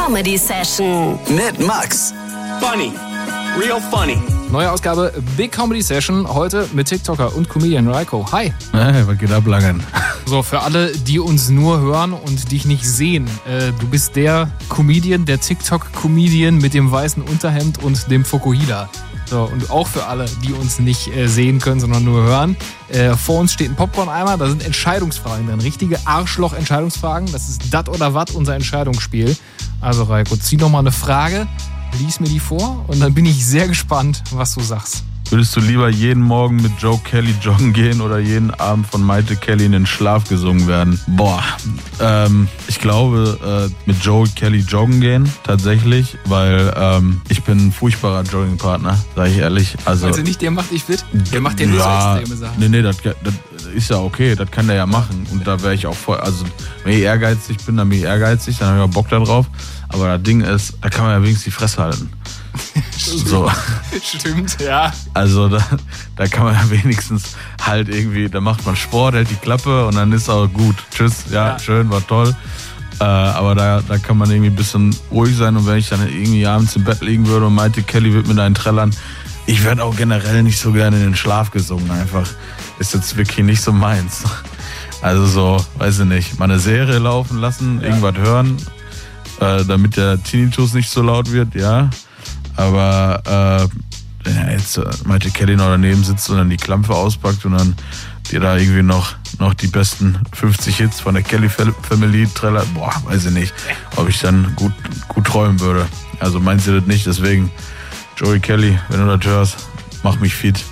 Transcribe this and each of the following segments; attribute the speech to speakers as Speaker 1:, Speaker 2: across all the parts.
Speaker 1: Comedy Session
Speaker 2: mit Max.
Speaker 3: Funny. Real funny.
Speaker 4: Neue Ausgabe Big Comedy Session. Heute mit TikToker und Comedian Raiko. Hi.
Speaker 5: Hey, was geht ab, Langen?
Speaker 4: So, für alle, die uns nur hören und dich nicht sehen. Du bist der Comedian, der TikTok-Comedian mit dem weißen Unterhemd und dem Fokuhila. So, und auch für alle, die uns nicht sehen können, sondern nur hören. Vor uns steht ein Popcorn-Eimer, da sind Entscheidungsfragen drin. Richtige Arschloch-Entscheidungsfragen. Das ist dat oder wat, unser Entscheidungsspiel. Also Raiko, zieh noch mal eine Frage, lies mir die vor und dann bin ich sehr gespannt, was du sagst.
Speaker 5: Würdest du lieber jeden Morgen mit Joe Kelly joggen gehen oder jeden Abend von Maite Kelly in den Schlaf gesungen werden? Boah, ich glaube mit Joe Kelly joggen gehen, tatsächlich, weil ich bin ein furchtbarer Joggingpartner, sage ich ehrlich. Also
Speaker 4: nicht, der macht dich fit? Der macht dir nur so extreme Sachen.
Speaker 5: Nee, das ist ja okay, das kann der ja machen. Und da wäre ich auch voll, also wenn ich ehrgeizig bin, dann bin ich ehrgeizig, dann habe ich auch Bock da drauf. Aber das Ding ist, da kann man ja wenigstens die Fresse halten. So.
Speaker 4: Stimmt, ja.
Speaker 5: Also da kann man ja wenigstens halt irgendwie, da macht man Sport, hält die Klappe und dann ist auch gut. Tschüss, ja. Schön, war toll. Aber da kann man irgendwie ein bisschen ruhig sein und wenn ich dann irgendwie abends im Bett liegen würde und Maite Kelly wird mit einen trällern, ich werde auch generell nicht so gerne in den Schlaf gesungen einfach. Ist jetzt wirklich nicht so meins. Also so, weiß ich nicht, mal eine Serie laufen lassen, irgendwas hören, damit der Tinnitus nicht so laut wird, ja. Aber jetzt Maite Kelly noch daneben sitzt und dann die Klampe auspackt und dann dir da irgendwie noch die besten 50 Hits von der Kelly Family trällert, boah, weiß ich nicht, ob ich dann gut träumen würde. Also meinst du das nicht, deswegen Joey Kelly, wenn du das hörst, mach mich fit.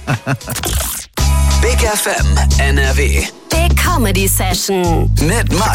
Speaker 2: Big FM NRW.
Speaker 1: Big Comedy Session
Speaker 2: Mit Max.